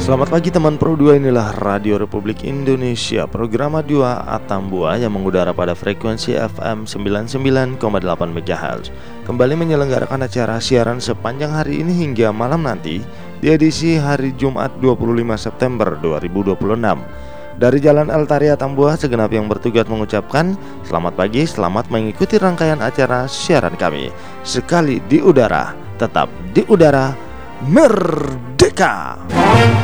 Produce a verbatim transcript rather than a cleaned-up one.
Selamat pagi teman Pro dua, inilah Radio Republik Indonesia, program dua Atambua yang mengudara pada frekuensi F M sembilan puluh sembilan koma delapan MHz. Kembali menyelenggarakan acara siaran sepanjang hari ini hingga malam nanti di edisi hari Jumat dua puluh lima September dua ribu dua puluh enam. Dari Jalan El Tari Atambua, segenap yang bertugas mengucapkan selamat pagi, selamat mengikuti rangkaian acara siaran kami. Sekali di udara, tetap di udara, merdeka!